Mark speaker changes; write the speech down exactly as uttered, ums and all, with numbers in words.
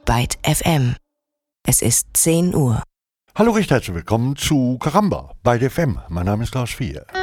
Speaker 1: Byte F M. Es ist zehn Uhr.
Speaker 2: Hallo, recht herzlich willkommen zu Karamba bei F M. Mein Name ist Klaus Vier.